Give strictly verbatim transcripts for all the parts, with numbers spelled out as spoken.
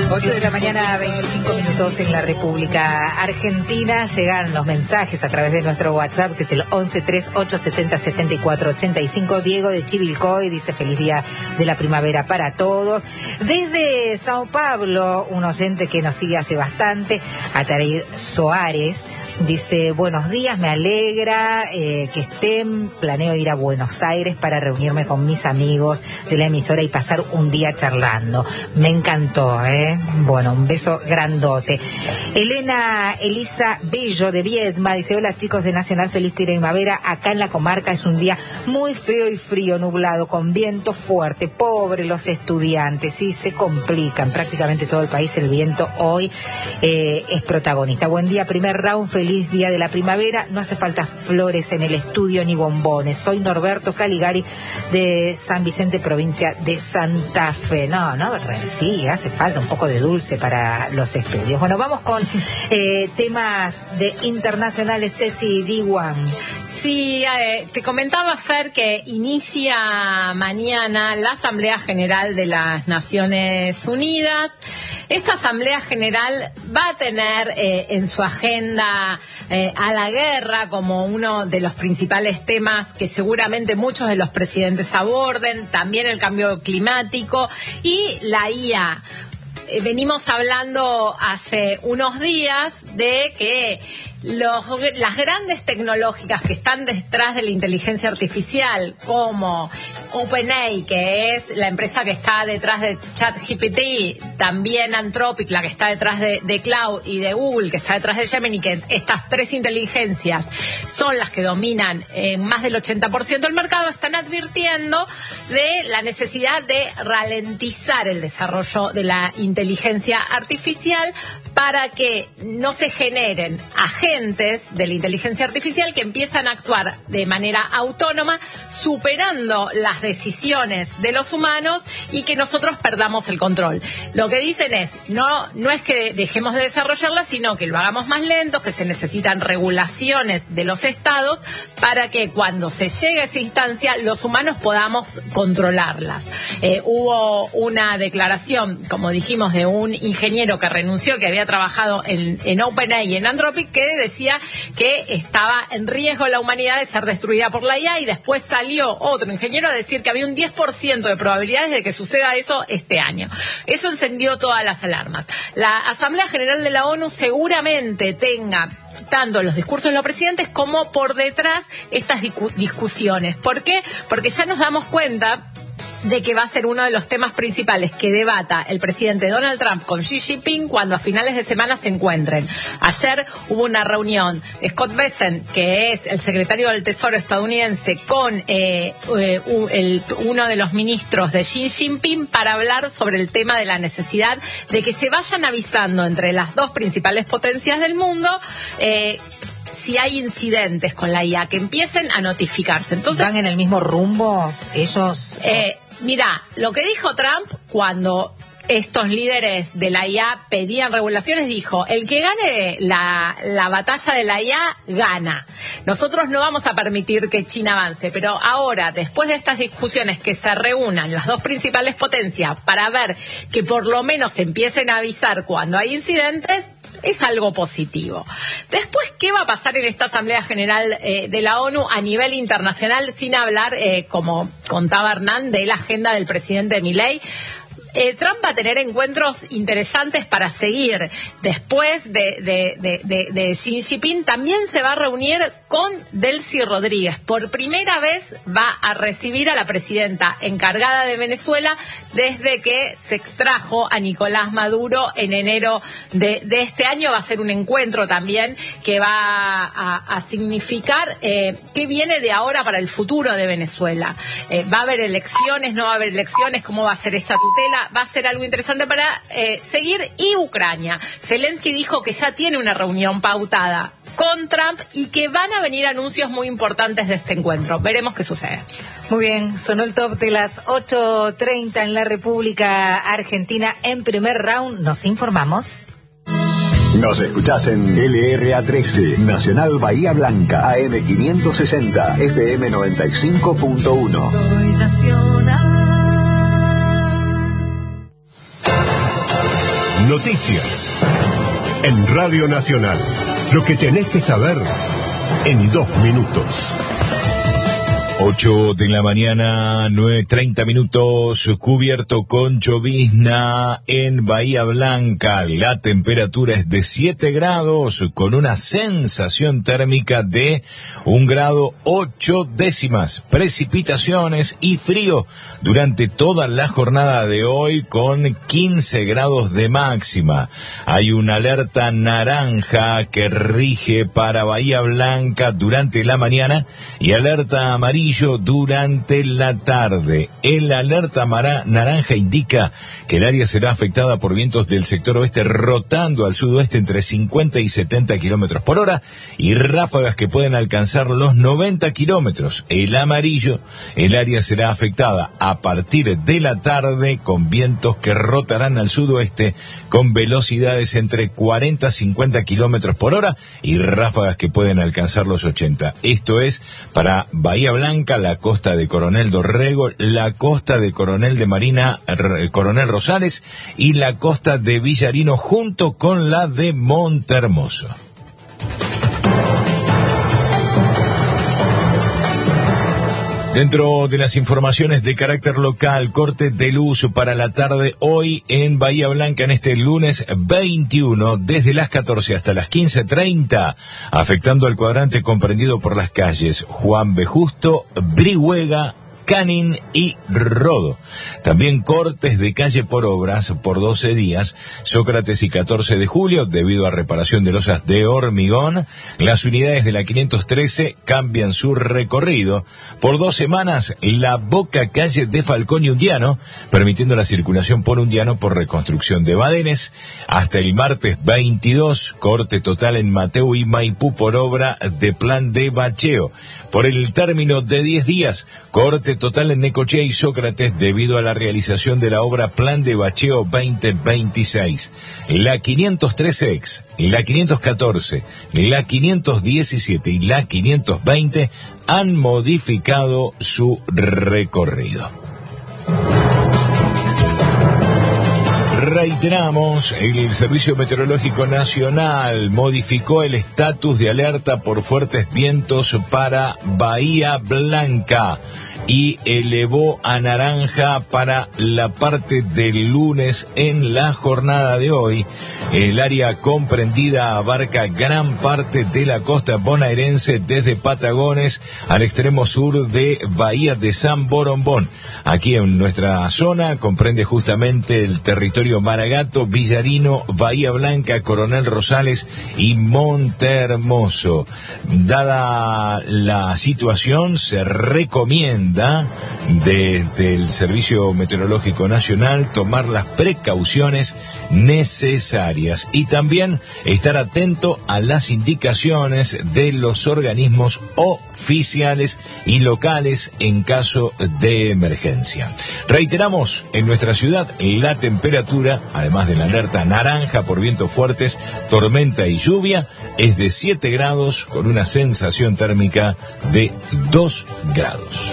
ocho de la mañana, veinticinco minutos en la República Argentina. Llegan los mensajes a través de nuestro WhatsApp, que es el once treinta y ocho setenta setenta y cuatro ochenta y cinco. Diego de Chivilcoy dice: feliz día de la primavera para todos. Desde Sao Paulo, un oyente que nos sigue hace bastante, Atair Soares, dice: buenos días, me alegra eh, que estén. Planeo ir a Buenos Aires para reunirme con mis amigos de la emisora y pasar un día charlando. Me encantó, ¿eh? Bueno, un beso grandote. Elena Elisa Bello de Viedma dice: hola chicos de Nacional, feliz primavera. Acá en la comarca es un día muy feo y frío, nublado, con viento fuerte. Pobre los estudiantes, sí, se complican. Prácticamente todo el país el viento hoy eh, es protagonista. Buen día, primer round, feliz Feliz día de la primavera. No hace falta flores en el estudio ni bombones. Soy Norberto Caligari de San Vicente, provincia de Santa Fe. No, no, sí, hace falta un poco de dulce para los estudios. Bueno, vamos con eh, temas de internacionales. Ceci Diwan. Sí, eh, te comentaba, Fer, que inicia mañana la Asamblea General de las Naciones Unidas. Esta Asamblea General va a tener eh, en su agenda eh, a la guerra como uno de los principales temas que seguramente muchos de los presidentes aborden, también el cambio climático y la I A. Eh, venimos hablando hace unos días de que Los, las grandes tecnológicas que están detrás de la inteligencia artificial, como OpenAI, que es la empresa que está detrás de ChatGPT, también Anthropic, la que está detrás de, de Cloud, y de Google, que está detrás de Gemini, que estas tres inteligencias son las que dominan en más del ochenta por ciento del mercado, están advirtiendo de la necesidad de ralentizar el desarrollo de la inteligencia artificial para que no se generen agentes de la inteligencia artificial que empiezan a actuar de manera autónoma, superando las decisiones de los humanos y que nosotros perdamos el control. Lo que dicen es, no, no es que dejemos de desarrollarlas, sino que lo hagamos más lento, que se necesitan regulaciones de los estados para que cuando se llegue a esa instancia los humanos podamos controlarlas. Eh, hubo una declaración, como dijimos, de un ingeniero que renunció, que había trabajado en, en OpenAI y en Anthropic, que decía que estaba en riesgo la humanidad de ser destruida por la I A, y después salió otro ingeniero a decir que había un diez por ciento de probabilidades de que suceda eso este año. Eso encendió todas las alarmas. La Asamblea General de la ONU seguramente tenga tanto los discursos de los presidentes como por detrás estas discu- discusiones. ¿Por qué? Porque ya nos damos cuenta de que va a ser uno de los temas principales que debata el presidente Donald Trump con Xi Jinping cuando a finales de semana se encuentren. Ayer hubo una reunión de Scott Bessent, que es el secretario del Tesoro estadounidense, con eh, eh, el, uno de los ministros de Xi Jinping para hablar sobre el tema de la necesidad de que se vayan avisando entre las dos principales potencias del mundo eh, si hay incidentes con la I A, que empiecen a notificarse. Entonces, ¿van en el mismo rumbo ellos? Eh, mira, lo que dijo Trump cuando estos líderes de la I A pedían regulaciones, dijo: el que gane la, la batalla de la I A, gana. Nosotros no vamos a permitir que China avance, pero ahora, después de estas discusiones, que se reúnan las dos principales potencias para ver que por lo menos se empiecen a avisar cuando hay incidentes, es algo positivo. Después, ¿qué va a pasar en esta Asamblea General eh, de la ONU a nivel internacional? Sin hablar, eh, como contaba Hernán, de la agenda del presidente Milei. Eh, Trump va a tener encuentros interesantes para seguir. Después de, de, de, de, de Xi Jinping, también se va a reunir con Delcy Rodríguez. Por primera vez va a recibir a la presidenta encargada de Venezuela desde que se extrajo a Nicolás Maduro en enero de, de este año. Va a ser un encuentro también que va a, a significar eh, qué viene de ahora para el futuro de Venezuela. Eh, ¿Va a haber elecciones? ¿No va a haber elecciones? ¿Cómo va a ser esta tutela? Va a ser algo interesante para eh, seguir. Y Ucrania. Zelensky dijo que ya tiene una reunión pautada con Trump y que van a venir anuncios muy importantes de este encuentro. Veremos qué sucede. Muy bien, sonó el top de las ocho treinta en la República Argentina. En primer round nos informamos. Nos escuchás en L R A trece, Nacional Bahía Blanca, A M quinientos sesenta, F M noventa y cinco punto uno. Soy Nacional. Noticias. En Radio Nacional. Lo que tenés que saber en dos minutos. ocho de la mañana, nueve treinta minutos, cubierto con llovizna en Bahía Blanca. La temperatura es de siete grados, con una sensación térmica de un grado ocho décimas. Precipitaciones y frío durante toda la jornada de hoy, con quince grados de máxima. Hay una alerta naranja que rige para Bahía Blanca durante la mañana y alerta amarilla durante la tarde. El alerta mara, naranja indica que el área será afectada por vientos del sector oeste rotando al sudoeste entre cincuenta y setenta kilómetros por hora y ráfagas que pueden alcanzar los noventa kilómetros. El amarillo, el área será afectada a partir de la tarde con vientos que rotarán al sudoeste con velocidades entre cuarenta a cincuenta kilómetros por hora y ráfagas que pueden alcanzar los ochenta. Esto es para Bahía Blanca, la costa de Coronel Dorrego, la costa de Coronel de Marina, Coronel Rosales y la costa de Villarino junto con la de Montehermoso. Dentro de las informaciones de carácter local, corte de luz para la tarde hoy en Bahía Blanca en este lunes veintiuno, desde las catorce hasta las quince treinta, afectando al cuadrante comprendido por las calles Juan B. Justo, Brihuega, Canin y Rodo. También cortes de calle por obras por doce días, Sócrates y catorce de julio, debido a reparación de losas de hormigón. Las unidades de la quinientos trece cambian su recorrido. Por dos semanas, la Boca calle de Falcón y Undiano, permitiendo la circulación por Undiano por reconstrucción de badenes. Hasta el martes veintidós, corte total en Mateu y Maipú por obra de plan de bacheo. Por el término de diez días, corte total en Necochea y Sócrates debido a la realización de la obra Plan de Bacheo veinte veintiséis. La quinientos trece ex, la quinientos catorce, la quinientos diecisiete y la quinientos veinte han modificado su recorrido. Reiteramos, el Servicio Meteorológico Nacional modificó el estatus de alerta por fuertes vientos para Bahía Blanca y elevó a naranja para la parte del lunes en la jornada de hoy. El área comprendida abarca gran parte de la costa bonaerense desde Patagones al extremo sur de Bahía de San Borombón. Aquí en nuestra zona comprende justamente el territorio Maragato, Villarino, Bahía Blanca, Coronel Rosales y Montehermoso. Dada la situación, se recomienda desde el Servicio Meteorológico Nacional tomar las precauciones necesarias y también estar atento a las indicaciones de los organismos oficiales y locales en caso de emergencia. Reiteramos, en nuestra ciudad la temperatura, además de la alerta naranja por vientos fuertes, tormenta y lluvia, es de siete grados con una sensación térmica de dos grados.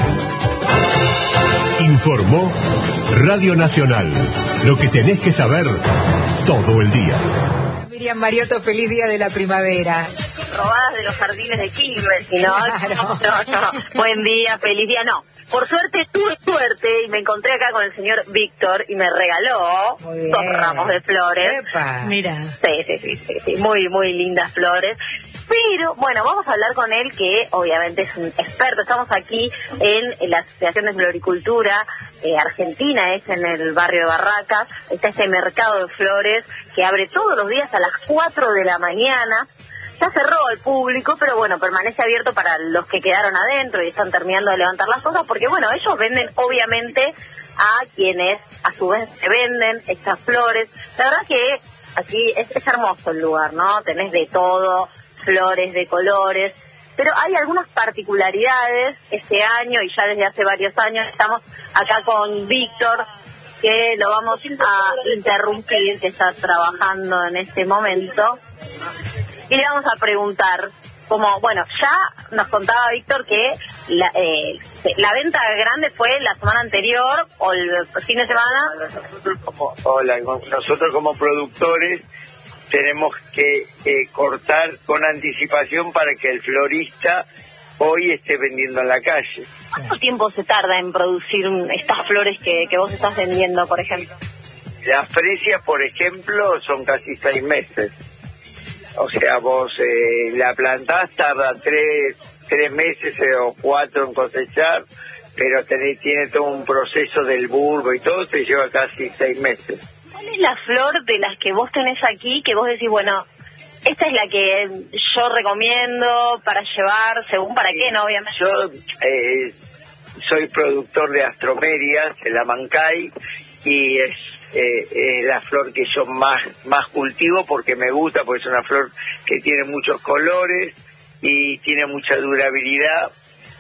Informó Radio Nacional. Lo que tenés que saber todo el día. Miriam Mariotto, feliz día de la primavera. Robadas de los jardines de Quilmes, ¿no? Claro. No, no, buen día, feliz día, no. Por suerte, tuve suerte y me encontré acá con el señor Víctor y me regaló dos ramos de flores. Epa. Mira. Sí, sí, sí, sí, sí, muy, muy lindas flores. Pero, bueno, vamos a hablar con él, que obviamente es un experto. Estamos aquí en la Asociación de Floricultura eh, Argentina, es en el barrio de Barracas. Está este mercado de flores que abre todos los días a las cuatro de la mañana. Ya cerró al público, pero bueno, permanece abierto para los que quedaron adentro y están terminando de levantar las cosas, porque bueno, ellos venden obviamente a quienes a su vez se venden estas flores. La verdad que aquí es, es hermoso el lugar, ¿no? Tenés de todo, flores de colores, pero hay algunas particularidades este año y ya desde hace varios años. Estamos acá con Víctor, que lo vamos a interrumpir, que está trabajando en este momento, y le vamos a preguntar, como, bueno, ya nos contaba Víctor que la, eh, la venta grande fue la semana anterior o el fin de semana. Nosotros como, hola, nosotros como productores tenemos que eh, cortar con anticipación para que el florista hoy esté vendiendo en la calle. ¿Cuánto tiempo se tarda en producir estas flores que, que vos estás vendiendo, por ejemplo? Las fresias, por ejemplo, son casi seis meses. O sea, vos eh, la plantás, tarda tres, tres meses eh, o cuatro en cosechar, pero tenés, tiene todo un proceso del bulbo y todo, te lleva casi seis meses. ¿Cuál es la flor de las que vos tenés aquí que vos decís, bueno, esta es la que yo recomiendo para llevar, según para qué, ¿no? Obviamente. Yo eh, soy productor de astromerias, de la Mancay, y es eh, eh, la flor que yo más más cultivo porque me gusta, porque es una flor que tiene muchos colores y tiene mucha durabilidad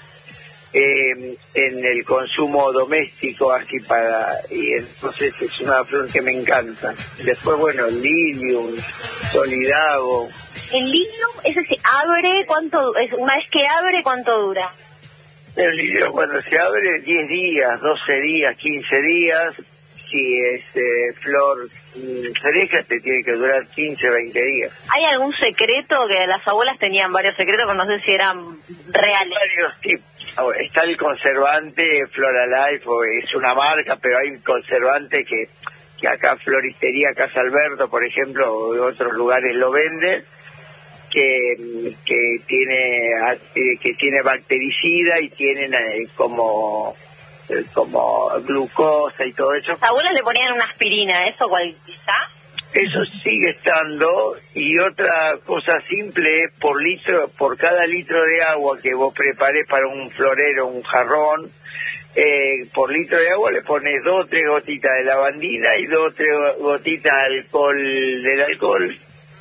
eh, en el consumo doméstico, así para, y entonces es una flor que me encanta. Después, bueno, el lilium, solidago. ¿El lilium ese se abre? ¿Cuánto, es, una vez que abre, cuánto dura? El lilium cuando se abre, diez días, doce días, quince días. Si es eh, flor mm, fresca, te tiene que durar quince, veinte días. ¿Hay algún secreto? Que las abuelas tenían varios secretos, pero no sé si eran reales. Varios tipos. Está el conservante Floralife, es una marca, pero hay un conservante que, que acá Floristería Casa Alberto, por ejemplo, o en otros lugares lo venden, que, que tiene que tiene bactericida y tienen eh, como... como glucosa y todo eso. Las abuelas le ponían una aspirina, ¿eso cuál está? Eso sigue estando, y otra cosa simple es por litro, por cada litro de agua que vos preparés para un florero, un jarrón, eh, por litro de agua le pones dos o tres gotitas de lavandina y dos o tres gotitas de alcohol, del alcohol.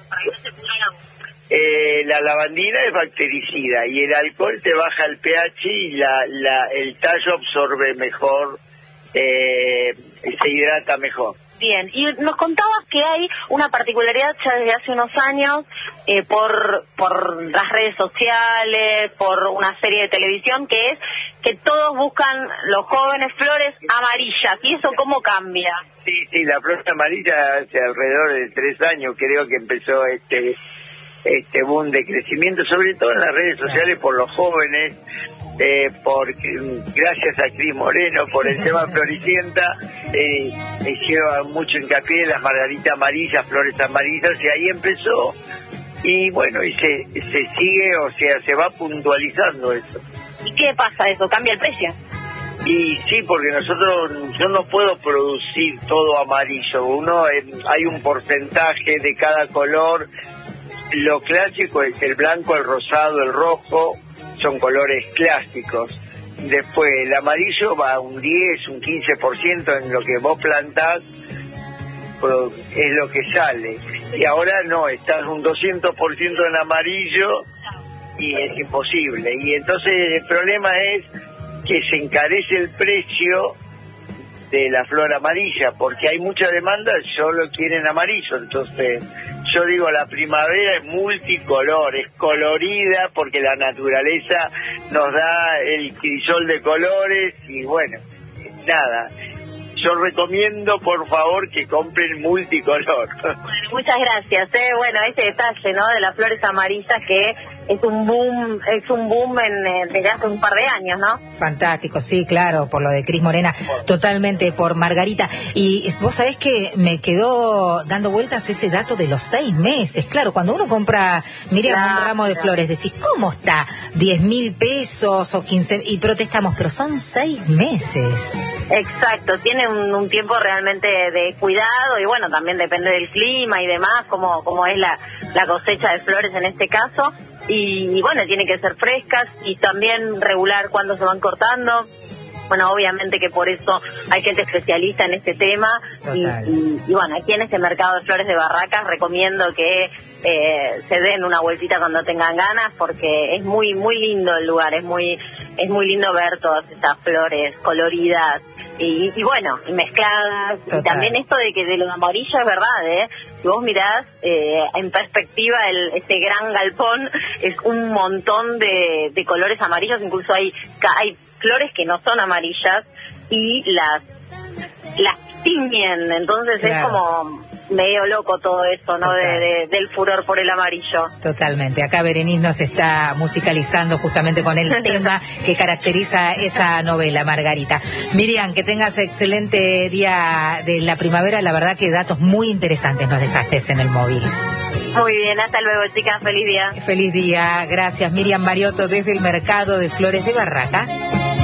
Eh, la lavandina es bactericida y el alcohol te baja el pH y la, la, el tallo absorbe mejor, eh, se hidrata mejor. Bien, y nos contabas que hay una particularidad ya desde hace unos años, eh, por, por las redes sociales, por una serie de televisión, que es que todos buscan, los jóvenes, flores amarillas. ¿Y eso cómo cambia? Sí, sí, la flor amarilla hace alrededor de tres años creo que empezó este... este boom de crecimiento, sobre todo en las redes sociales por los jóvenes, eh, porque gracias a Cris Moreno por el tema Floricienta, eh, hicieron mucho hincapié en las margaritas amarillas, flores amarillas, y ahí empezó, y bueno, y se, se sigue, o sea, se va puntualizando eso. ¿Y qué pasa eso? ¿Cambia el precio? Y sí, porque nosotros, yo no puedo producir todo amarillo, uno eh, hay un porcentaje de cada color. Lo clásico es el blanco, el rosado, el rojo, son colores clásicos. Después el amarillo va a un diez, un quince por ciento en lo que vos plantás, es lo que sale. Y ahora no, estás un doscientos por ciento en amarillo y es imposible. Y entonces el problema es que se encarece el precio de la flor amarilla, porque hay mucha demanda, solo quieren amarillo. Entonces yo digo, la primavera es multicolor, es colorida porque la naturaleza nos da el crisol de colores y bueno, nada, yo recomiendo por favor que compren multicolor. Bueno, muchas gracias, eh. Bueno, ese detalle, ¿no?, de las flores amarillas que es un boom, es un boom en, en, desde hace un par de años, ¿no? Fantástico, sí, claro, por lo de Cris Morena, totalmente por Margarita. Y vos sabés que me quedó dando vueltas ese dato de los seis meses. Claro, cuando uno compra, Miriam, claro, un ramo de flores, decís, ¿cómo está? diez mil pesos o quince, y protestamos, pero son seis meses. Exacto, tiene un, un tiempo realmente de cuidado y bueno, también depende del clima y demás, como, como es la, la cosecha de flores en este caso. Y, y bueno, tiene que ser frescas y también regular cuando se van cortando. Bueno, obviamente que por eso hay gente especialista en este tema y, y, y bueno, aquí en este mercado de flores de Barracas recomiendo que eh, se den una vueltita cuando tengan ganas, porque es muy muy lindo el lugar, es muy es muy lindo ver todas estas flores coloridas y, y bueno, y mezcladas. Total. Y también esto de que de lo amarillo es verdad, ¿eh? Si vos mirás eh, en perspectiva el, este gran galpón, es un montón de, de colores amarillos, incluso hay hay flores que no son amarillas y las las tiñen, entonces claro. Es como medio loco todo eso, ¿no? De, de, del furor por el amarillo. Totalmente. Acá Berenice nos está musicalizando justamente con el tema que caracteriza esa novela, Margarita. Miriam, que tengas excelente día de la primavera. La verdad que datos muy interesantes nos dejaste en el móvil. Muy bien, hasta luego, chicas. Feliz día. Feliz día. Gracias, Miriam Mariotto, desde el Mercado de Flores de Barracas.